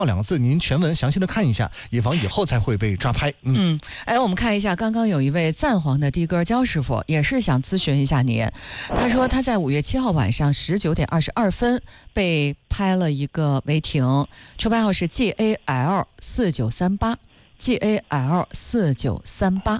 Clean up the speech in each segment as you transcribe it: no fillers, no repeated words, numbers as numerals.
2个字，您全文详细的看一下，以防以后才会被抓拍。 我们看一下，刚刚有一位赞皇的的哥焦师傅也是想咨询一下您，他说他在5月7号晚上19点22分被拍了一个违停，车牌号是 GAL 4938 GAL 4938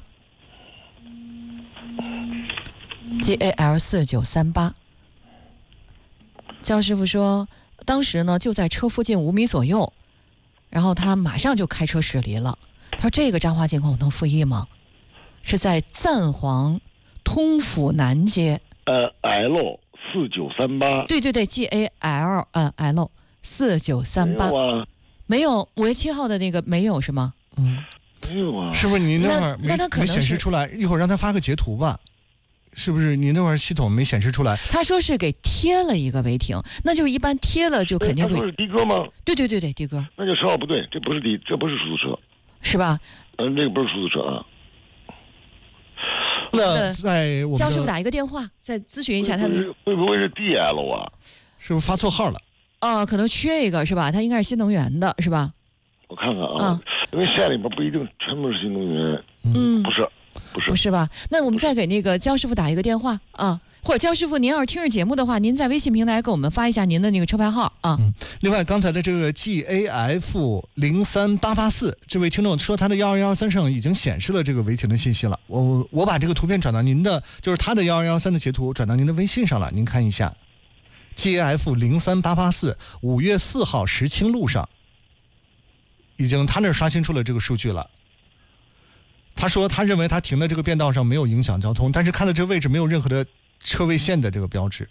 GAL 4938。焦师傅说当时呢就在车附近5米左右，然后他马上就开车驶离了。他说这个彰化监控能复议吗？是在赞皇通府南街 L 4938。 对对对 GAL L 4938。没有5月7号的那个没有是吗？ 没有啊。 是不是您那会儿没显示出来？一会儿让他发个截图吧。是不是您那会儿系统没显示出来？ 他说是给贴了一个违停，那就一般贴了就肯定会。 他说是的哥吗？ 对对对对，的哥。 那就车号不对，这不是出租车， 是吧？ 这个不是出租车啊。 那在我们焦师傅打一个电话，再咨询一下他的。 会不会是 DL 啊？ 是不是发错号了？ 可能缺一个是吧？他应该是新能源的是吧？ 我看看啊，因为县里边不一定全部是新能源。不是吧？那我们再给那个焦师傅打一个电话啊，或者焦师傅您要是听着节目的话，您在微信平台给我们发一下您的那个车牌号啊。 另外刚才的这个 GAF 03884这位听众说他的12113上已经显示了这个违停的信息了，我把这个图片转到您的，就是他的12113的截图转到您的微信上了，您看一下 GAF 03884 5月4号石青路上已经他那儿刷新出了这个数据了。他说他认为他停的这个变道上没有影响交通，但是看到这个位置没有任何的车位线的这个标志，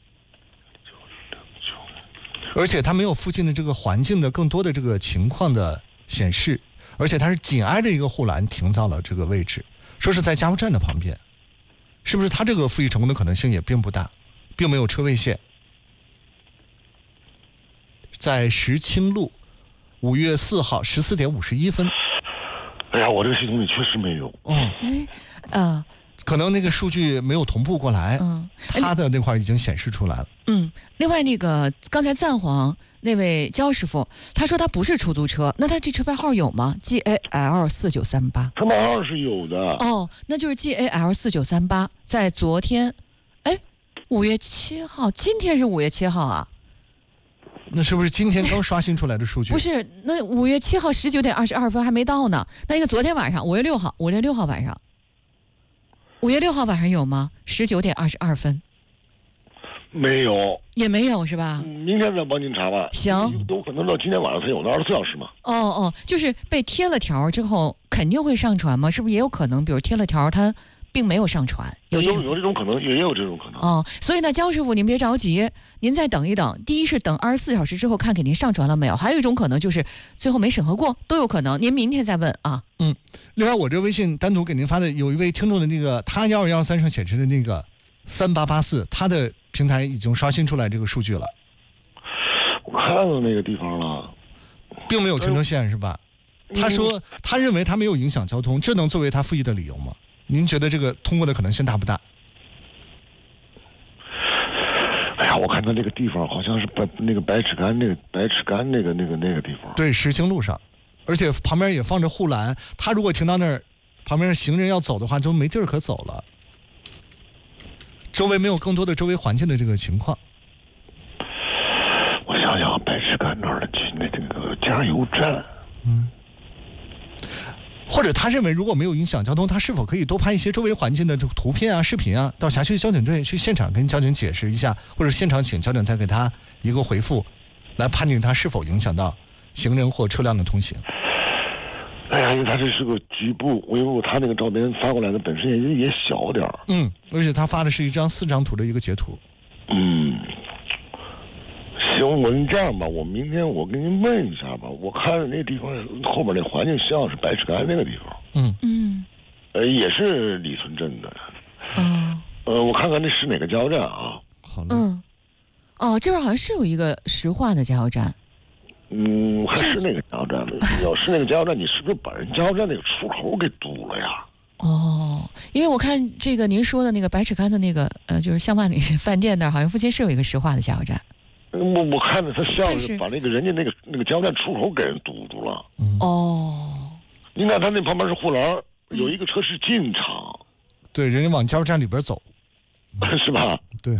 而且他没有附近的这个环境的更多的这个情况的显示，而且他是紧挨着一个护栏停到了这个位置，说是在加油站的旁边，是不是他这个复议成功的可能性也并不大，并没有车位线。在石青路5月4号14点51分。 哎呀，我这个系统里确实没有。 可能那个数据没有同步过来。他的那块已经显示出来了。 另外那个刚才赞皇那位焦师傅，他说他不是出租车，那他这车牌号有吗 ？GAL 4938。 车牌号是有的。 那就是 GAL 4938，在昨天，5月7号，今天是5月7号啊。 那是不是今天刚刷新出来的数据？ 不是，那5月7号19点22分还没到呢。那个昨天晚上5月6号晚上，5月6号晚上有吗？19点22分。 没有， 也没有是吧？ 明天再帮您查吧。 行， 有可能到今天晚上才有，那24小时嘛。 就是被贴了条之后肯定会上传吗？是不是也有可能，比如贴了条它并没有上传？有这种可能，也有这种可能。 所以呢，焦师傅您别着急，您再等一等。第一是等24小时之后看给您上传了没有，还有一种可能就是最后没审核过，都有可能。您明天再问啊。 另外我这微信单独给您发的有一位听众的那个他12113上显示的那个3884，他的平台已经刷新出来这个数据了。 我看到那个地方了， 并没有停车线是吧？他说他认为他没有影响交通，这能作为他复议的理由吗？您觉得这个通过的可能性大不大？ 哎呀，我看到那个地方好像是那个白尺杆那个地方。 对，石青路上，而且旁边也放着护栏，他如果停到那儿，旁边行人要走的话就没地儿可走了，周围没有更多的周围环境的这个情况。 我想想，白尺杆那儿的那个加油站。 或者他认为如果没有影响交通，他是否可以多拍一些周围环境的图片啊、视频啊，到辖区交警队去现场跟交警解释一下，或者现场请交警再给他一个回复，来判定他是否影响到行人或车辆的通行。 哎呀，因为他这是个局部，因为他那个照片发过来的本身也小点儿。 而且他发的是一张4张图的一个截图。 行，我这样吧，我明天我跟您问一下吧。我看那地方后边那环境像是白尺杆那个地方。也是李村镇的。我看看那是哪个加油站啊？ 好嘞。 这边好像是有一个石化的加油站。 还是那个加油站的。要是那个加油站，你是不是把人加油站那个出口给堵了呀？ 因为我看这个您说的那个白尺杆的那个就是向万里饭店那儿，好像附近是有一个石化的加油站。 我看着他像是把那个人家那个加油站出口给人堵住了。 哦， 你看他那旁边是护栏，有一个车是进场， 对，人家往加油站里边走， 是吧？ 对，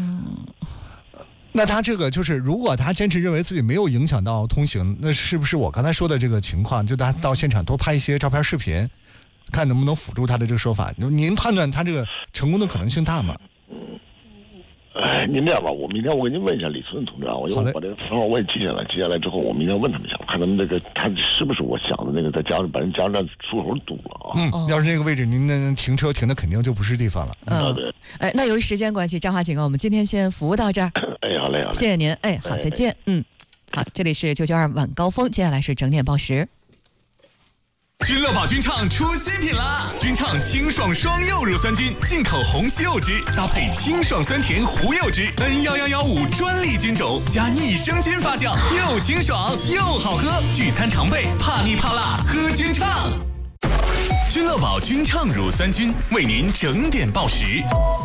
那他这个就是，如果他坚持认为自己没有影响到通行，那是不是我刚才说的这个情况？就他到现场多拍一些照片、视频，看能不能辅助他的这个说法？您判断他这个成功的可能性大吗？ 您这样吧，我明天我给您问一下李村同志啊，我把这个电话我也记下来，记下来之后，我明天问他们一下，我看他们这个他是不是我想的那个在把人加油站出口堵了啊？ 要是那个位置您那停车停的肯定就不是地方了。 对。 那由于时间关系，张华警官，我们今天先服务到这儿。 好嘞， 谢谢您。好，再见。好，这里是992晚高峰，接下来是整点报时。 君乐宝菌畅出新品啦！菌畅清爽双柚乳酸菌，进口红西柚汁搭配清爽酸甜胡柚汁 ，N11115专利菌种加益生菌发酵，又清爽又好喝。聚餐常备，怕腻怕辣喝菌畅。君乐宝菌畅乳酸菌为您整点报时。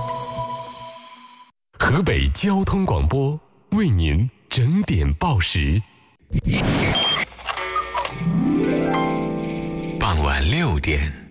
河北交通广播为您整点报时。傍晚6点。